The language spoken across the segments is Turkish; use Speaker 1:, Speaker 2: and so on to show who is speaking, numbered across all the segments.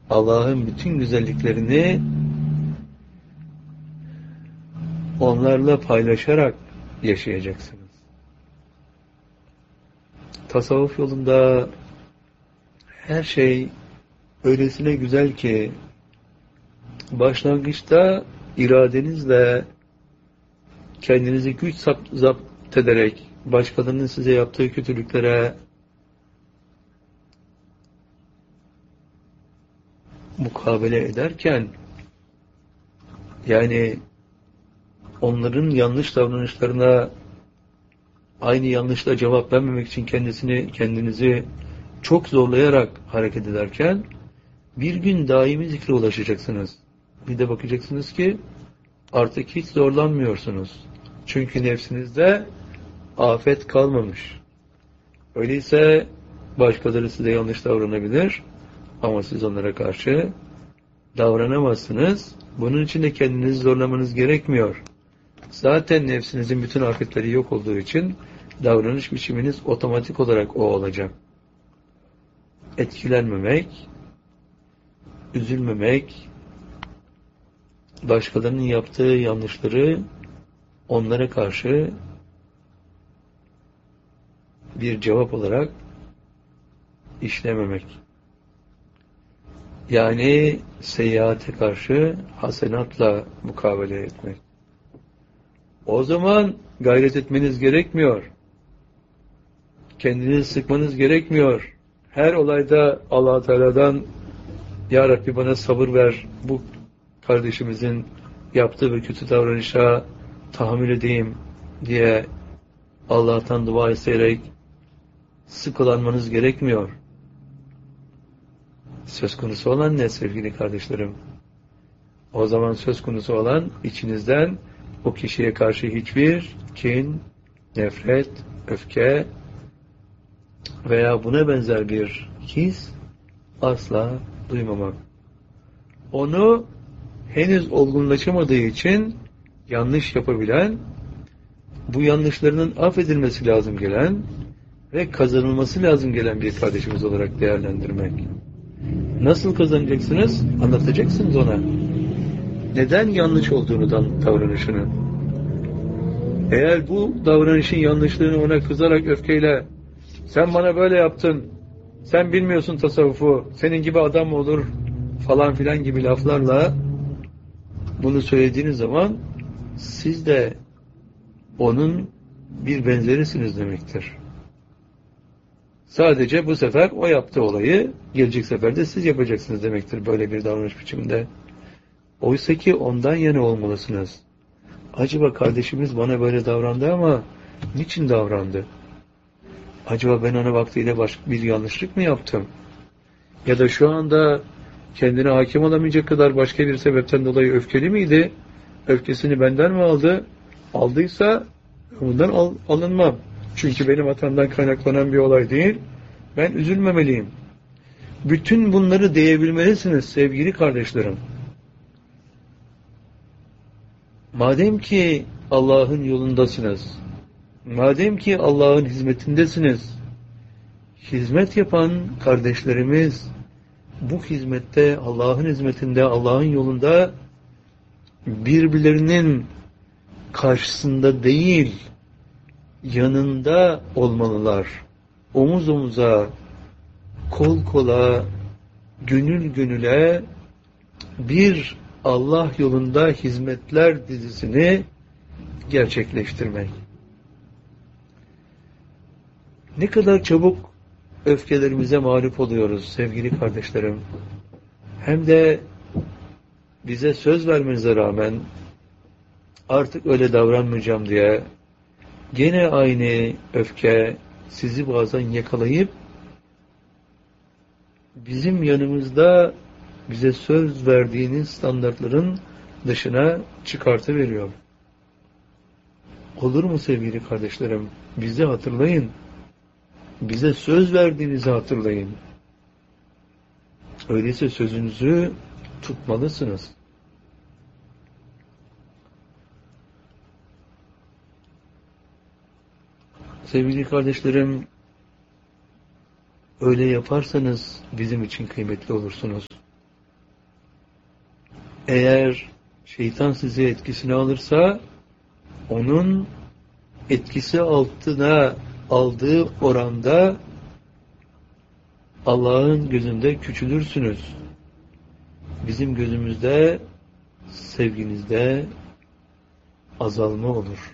Speaker 1: Allah'ın bütün güzelliklerini onlarla paylaşarak yaşayacaksınız. Tasavvuf yolunda her şey öylesine güzel ki başlangıçta iradenizle kendinizi güç zapt ederek başkalarının size yaptığı kötülüklere mukabele ederken, yani onların yanlış davranışlarına aynı yanlışla cevap vermemek için kendinizi çok zorlayarak hareket ederken bir gün daimi zikre ulaşacaksınız. Bir de bakacaksınız ki artık hiç zorlanmıyorsunuz. Çünkü nefsinizde afet kalmamış. Öyleyse başkaları size yanlış davranabilir ama siz onlara karşı davranamazsınız. Bunun için de kendinizi zorlamanız gerekmiyor. Zaten nefsinizin bütün afetleri yok olduğu için davranış biçiminiz otomatik olarak o olacak. Etkilenmemek, üzülmemek, başkalarının yaptığı yanlışları onlara karşı bir cevap olarak işlememek. Yani seyyiate karşı hasenatla mukabele etmek. O zaman gayret etmeniz gerekmiyor. Kendinizi sıkmanız gerekmiyor. Her olayda Allah-u Teala'dan Ya Rabbi bana sabır ver, bu kardeşimizin yaptığı bir kötü davranışa tahammül edeyim diye Allah'tan dua isteyerek sıkılanmanız gerekmiyor. Söz konusu olan ne sevgili kardeşlerim? O zaman söz konusu olan içinizden o kişiye karşı hiçbir kin, nefret, öfke veya buna benzer bir his asla duymamak. Onu henüz olgunlaşamadığı için yanlış yapabilen, bu yanlışlarının affedilmesi lazım gelen ve kazanılması lazım gelen bir kardeşimiz olarak değerlendirmek. Nasıl kazanacaksınız? Anlatacaksınız ona. Neden yanlış olduğunu davranışını. Eğer bu davranışın yanlışlığını ona kızarak, öfkeyle sen bana böyle yaptın, sen bilmiyorsun tasavvufu, senin gibi adam mı olur falan filan gibi laflarla bunu söylediğiniz zaman siz de onun bir benzerisiniz demektir. Sadece bu sefer o yaptığı olayı gelecek sefer de siz yapacaksınız demektir böyle bir davranış biçiminde. Oysa ki ondan yana olmalısınız. Acaba kardeşimiz bana böyle davrandı ama niçin davrandı? Acaba ben ona vaktiyle bir yanlışlık mı yaptım? Ya da şu anda kendine hakim olamayacak kadar başka bir sebepten dolayı öfkeli miydi? Öfkesini benden mi aldı? Aldıysa bundan alınmam. Çünkü benim hatamdan kaynaklanan bir olay değil. Ben üzülmemeliyim. Bütün bunları diyebilmelisiniz sevgili kardeşlerim. Madem ki Allah'ın yolundasınız, madem ki Allah'ın hizmetindesiniz, hizmet yapan kardeşlerimiz bu hizmette, Allah'ın hizmetinde, Allah'ın yolunda birbirlerinin karşısında değil, yanında olmalılar. Omuz omuza, kol kola, gönül gönüle bir Allah yolunda hizmetler dizisini gerçekleştirmek. Ne kadar çabuk öfkelerimize mağlup oluyoruz sevgili kardeşlerim. Hem de bize söz vermenize rağmen artık öyle davranmayacağım diye gene aynı öfke sizi bazen yakalayıp bizim yanımızda bize söz verdiğiniz standartların dışına çıkartıveriyor. Olur mu sevgili kardeşlerim? Bizi hatırlayın. Bize söz verdiğinizi hatırlayın. Öyleyse sözünüzü tutmalısınız. Sevgili kardeşlerim, öyle yaparsanız bizim için kıymetli olursunuz. Eğer şeytan sizi etkisine alırsa, onun etkisi altına aldığı oranda Allah'ın gözünde küçülürsünüz. Bizim gözümüzde, sevginizde azalma olur.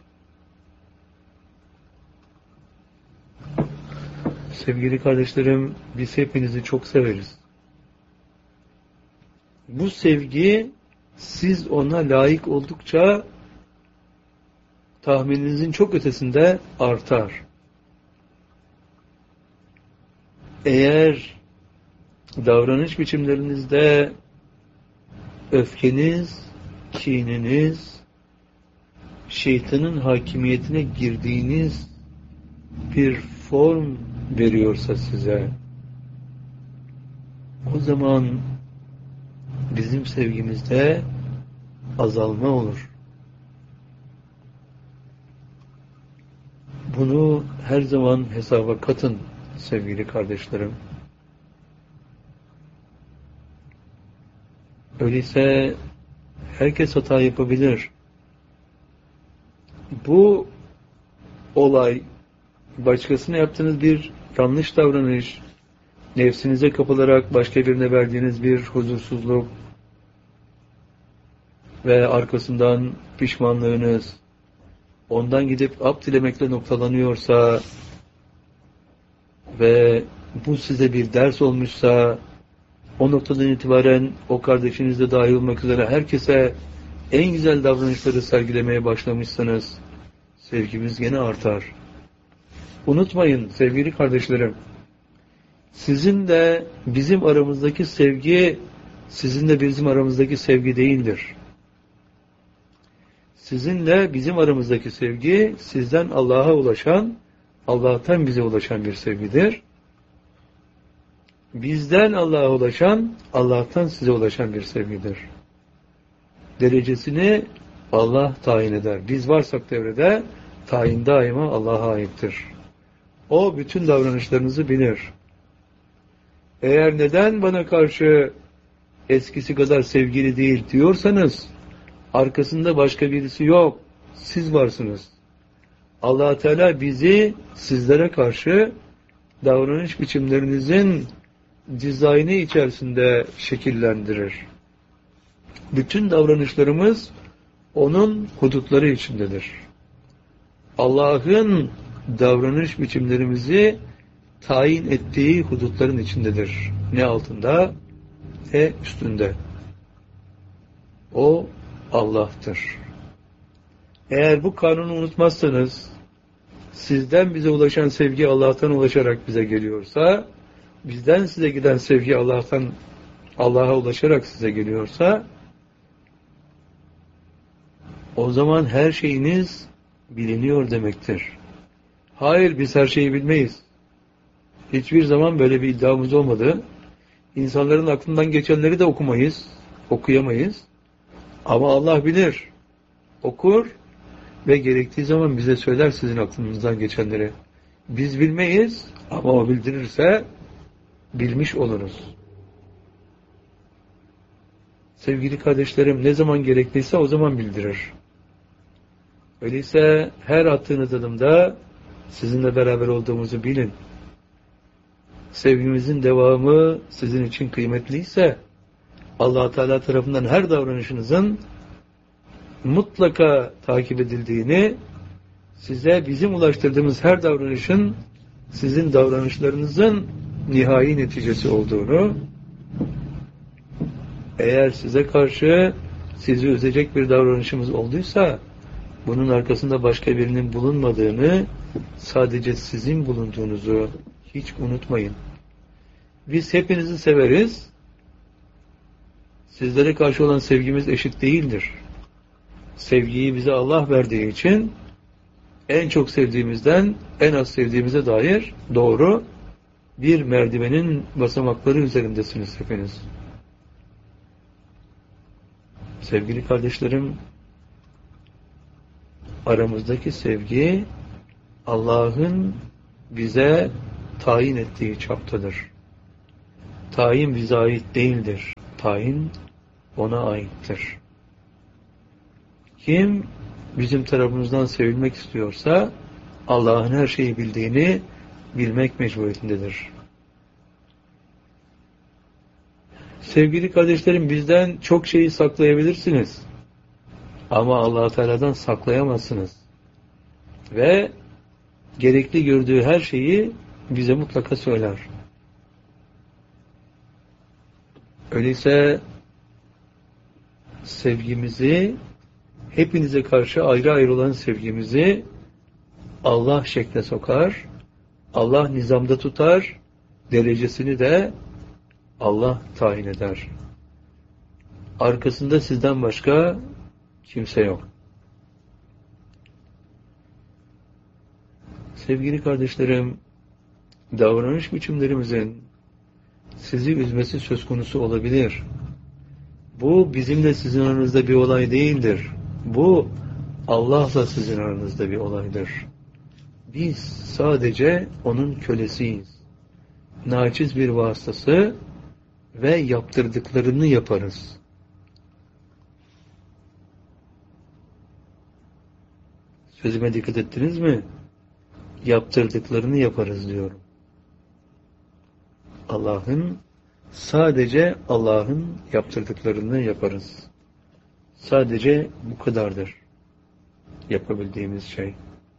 Speaker 1: Sevgili kardeşlerim, biz hepinizi çok severiz. Bu sevgi, siz ona layık oldukça tahmininizin çok ötesinde artar. Eğer davranış biçimlerinizde öfkeniz, kininiz, şeytanın hakimiyetine girdiğiniz bir form veriyorsa size, o zaman bizim sevgimizde azalma olur. Bunu her zaman hesaba katın sevgili kardeşlerim. Öyleyse herkes hata yapabilir. Bu olay, başkasına yaptığınız bir yanlış davranış, nefsinize kapılarak başka birine verdiğiniz bir huzursuzluk ve arkasından pişmanlığınız, ondan gidip af dilemekle noktalanıyorsa ve bu size bir ders olmuşsa, o noktadan itibaren o kardeşiniz de dahil olmak üzere herkese en güzel davranışları sergilemeye başlamışsanız, sevgimiz gene artar. Unutmayın sevgili kardeşlerim, sizin de bizim aramızdaki sevgi, sizin de bizim aramızdaki sevgi değildir. Sizinle bizim aramızdaki sevgi, sizden Allah'a ulaşan, Allah'tan bize ulaşan bir sevgidir. Bizden Allah'a ulaşan, Allah'tan size ulaşan bir sevgidir. Derecesini Allah tayin eder. Biz varsak devrede, tayin daima Allah'a aittir. O bütün davranışlarınızı bilir. Eğer neden bana karşı eskisi kadar sevgili değil diyorsanız, arkasında başka birisi yok. Siz varsınız. Allah Teala bizi sizlere karşı davranış biçimlerinizin dizaynı içerisinde şekillendirir. Bütün davranışlarımız onun hudutları içindedir. Allah'ın davranış biçimlerimizi tayin ettiği hudutların içindedir. Ne altında ne üstünde. O Allah'tır. Eğer bu kanunu unutmazsanız, sizden bize ulaşan sevgi Allah'tan ulaşarak bize geliyorsa, bizden size giden sevgi Allah'a ulaşarak size geliyorsa, o zaman her şeyiniz biliniyor demektir. Hayır, biz her şeyi bilmeyiz. Hiçbir zaman böyle bir iddiamız olmadı. İnsanların aklından geçenleri de okuyamayız. Ama Allah bilir. Okur ve gerektiği zaman bize söyler sizin aklınızdan geçenleri. Biz bilmeyiz ama o bildirirse bilmiş oluruz. Sevgili kardeşlerim, ne zaman gerekliyse o zaman bildirir. Öyleyse her attığınız adımda sizinle beraber olduğumuzu bilin. Sevgimizin devamı sizin için kıymetliyse, Allah Teala tarafından her davranışınızın mutlaka takip edildiğini, size bizim ulaştırdığımız her davranışın sizin davranışlarınızın nihai neticesi olduğunu, eğer size karşı sizi üzecek bir davranışımız olduysa, bunun arkasında başka birinin bulunmadığını, sadece sizin bulunduğunuzu hiç unutmayın. Biz hepinizi severiz. Sizlere karşı olan sevgimiz eşit değildir. Sevgiyi bize Allah verdiği için en çok sevdiğimizden en az sevdiğimize dair doğru bir merdivenin basamakları üzerindesiniz hepiniz. Sevgili kardeşlerim, aramızdaki sevgi Allah'ın bize tayin ettiği çaptadır. Tayin bize ait değildir. Tayin ona aittir. Kim bizim tarafımızdan sevilmek istiyorsa Allah'ın her şeyi bildiğini bilmek mecburiyetindedir. Sevgili kardeşlerim, bizden çok şeyi saklayabilirsiniz. Ama Allah-u Teala'dan saklayamazsınız. Ve gerekli gördüğü her şeyi bize mutlaka söyler. Öyleyse sevgimizi, hepinize karşı ayrı ayrı olan sevgimizi Allah şekle sokar, Allah nizamda tutar, derecesini de Allah tayin eder. Arkasında sizden başka kimse yok. Sevgili kardeşlerim, davranış biçimlerimizin sizi üzmesi söz konusu olabilir. Bu bizimle sizin aranızda bir olay değildir. Bu Allah'la sizin aranızda bir olaydır. Biz sadece onun kölesiyiz. Naçiz bir vasıtası ve yaptırdıklarını yaparız. Sözüme dikkat ettiniz mi? Yaptırdıklarını yaparız diyorum. Sadece Allah'ın yaptırdıklarını yaparız. Sadece bu kadardır yapabildiğimiz şey.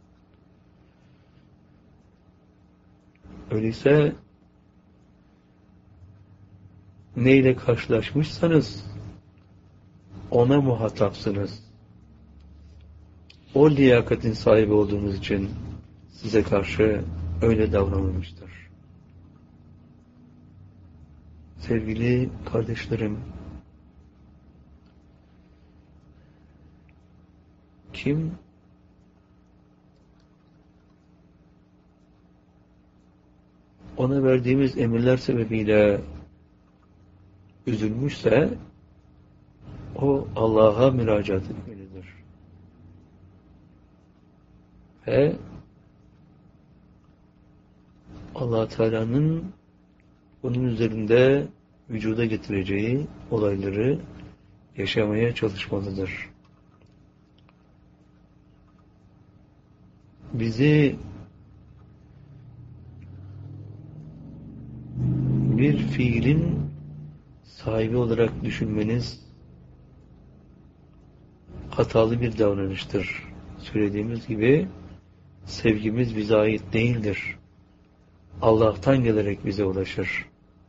Speaker 1: Öyleyse neyle karşılaşmışsanız ona muhatapsınız. O liyakatin sahibi olduğunuz için size karşı öyle davranılmıştır. Sevgili kardeşlerim, kim ona verdiğimiz emirler sebebiyle üzülmüşse o Allah'a müracaat etmelidir. Ve Allah Teala'nın onun üzerinde vücuda getireceği olayları yaşamaya çalışmalıdır. Bizi bir fiilin sahibi olarak düşünmeniz hatalı bir davranıştır. Söylediğimiz gibi sevgimiz bize ait değildir. Allah'tan gelerek bize ulaşır.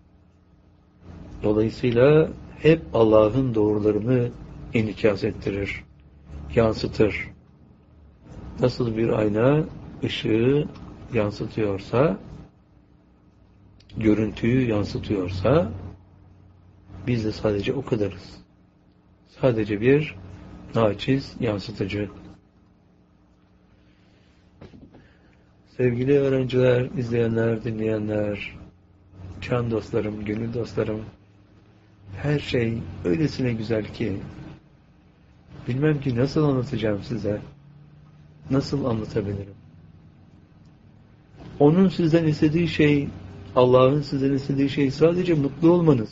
Speaker 1: Dolayısıyla hep Allah'ın doğrularını inikas ettirir, yansıtır. Nasıl bir ayna ışığı yansıtıyorsa, görüntüyü yansıtıyorsa, biz de sadece o kadarız. Sadece bir naçiz yansıtıcı. Sevgili öğrenciler, izleyenler, dinleyenler, can dostlarım, gönül dostlarım, her şey öylesine güzel ki, bilmem ki nasıl anlatacağım size, nasıl anlatabilirim? Onun sizden istediği şey, Allah'ın sizden istediği şey sadece mutlu olmanız.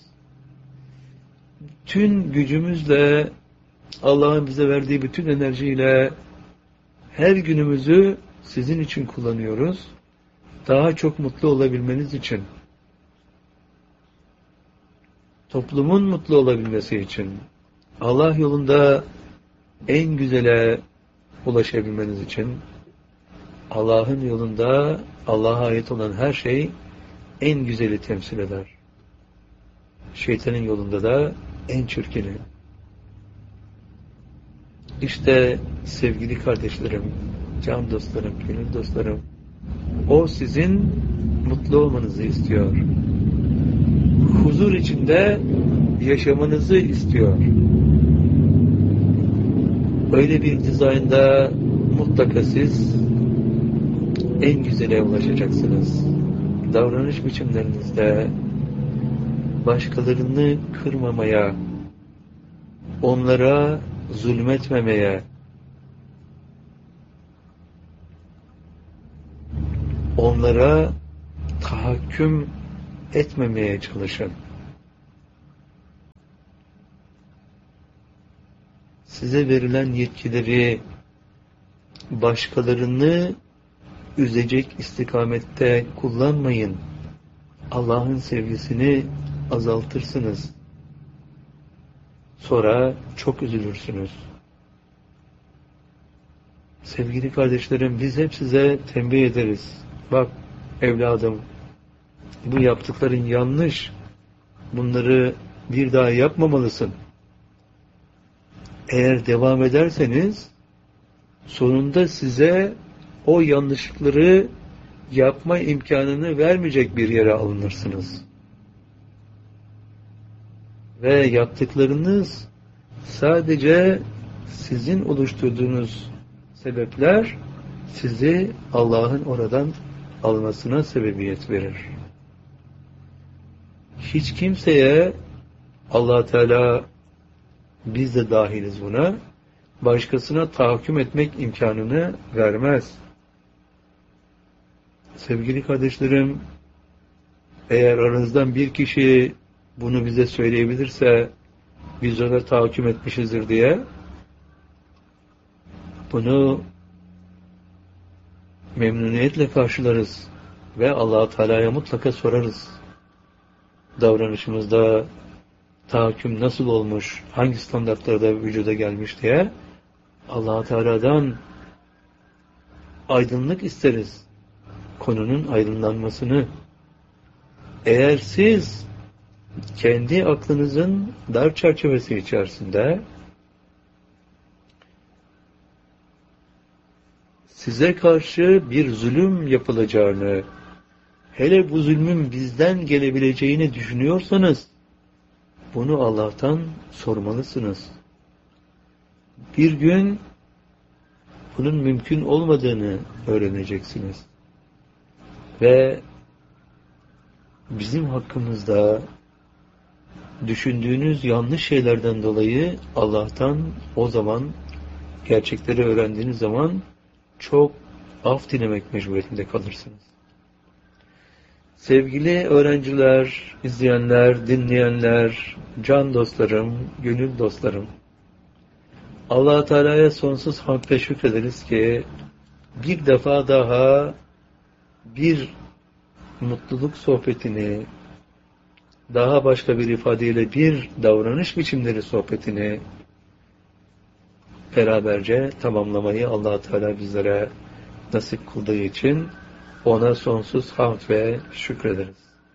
Speaker 1: Tüm gücümüzle, Allah'ın bize verdiği bütün enerjiyle her günümüzü sizin için kullanıyoruz. Daha çok mutlu olabilmeniz için. Toplumun mutlu olabilmesi için. Allah yolunda en güzele ulaşabilmeniz için. Allah'ın yolunda Allah'a ait olan her şey en güzeli temsil eder. Şeytanın yolunda da en çirkini. İşte sevgili kardeşlerim, can dostlarım, gönül dostlarım, o sizin mutlu olmanızı istiyor. Huzur içinde yaşamanızı istiyor. Öyle bir dizaynda mutlaka siz en güzele ulaşacaksınız. Davranış biçimlerinizde başkalarını kırmamaya, onlara zulmetmemeye, onlara tahakküm etmemeye çalışın. size verilen yetkileri başkalarını üzecek istikamette kullanmayın. Allah'ın sevgisini azaltırsınız. Sonra çok üzülürsünüz. Sevgili kardeşlerim, biz hep size tembih ederiz. Bak evladım, bu yaptıkların yanlış. Bunları bir daha yapmamalısın. Eğer devam ederseniz sonunda size o yanlışlıkları yapma imkanını vermeyecek bir yere alınırsınız. Ve yaptıklarınız sadece sizin oluşturduğunuz sebepler sizi Allah'ın oradan almasına sebebiyet verir. Hiç kimseye Allah Teala, biz de dahiliz buna, başkasına tahakküm etmek imkanını vermez. Sevgili kardeşlerim, eğer aranızdan bir kişi bunu bize söyleyebilirse biz ona tahakküm etmişizdir diye, bunu memnuniyetle karşılarız ve Allah Teala'ya mutlaka sorarız. Davranışımızda tahakküm nasıl olmuş, hangi standartlarda vücuda gelmiş diye Allah Teala'dan aydınlık isteriz. Konunun aydınlanmasını. Eğer siz kendi aklınızın dar çerçevesi içerisinde size karşı bir zulüm yapılacağını, hele bu zulmün bizden gelebileceğini düşünüyorsanız, bunu Allah'tan sormalısınız. Bir gün bunun mümkün olmadığını öğreneceksiniz. Ve bizim hakkımızda düşündüğünüz yanlış şeylerden dolayı Allah'tan o zaman, gerçekleri öğrendiğiniz zaman çok af dilemek mecburiyetinde kalırsınız. Sevgili öğrenciler, izleyenler, dinleyenler, can dostlarım, gönül dostlarım, Allah Teala'ya sonsuz hamd ve şükrederiz ki bir defa daha bir mutluluk sohbetini, daha başka bir ifadeyle bir davranış biçimleri sohbetini beraberce tamamlamayı Allah Teala bizlere nasip kıldığı için ona sonsuz hamd ve şükrederiz.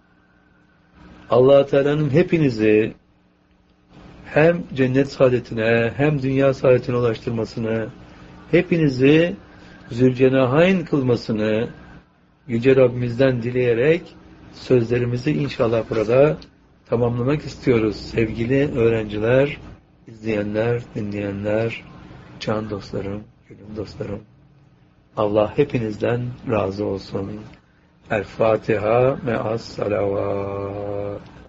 Speaker 1: Allah Teala'nın hepinizi hem cennet saadetine hem dünya saadetine ulaştırmasını, hepinizi Zülcenahayn kılmasını Yüce Rabbimizden dileyerek sözlerimizi inşallah burada tamamlamak istiyoruz. Sevgili öğrenciler, izleyenler, dinleyenler, can dostlarım, gönül dostlarım. Allah hepinizden razı olsun. El Fatiha me'as salavat.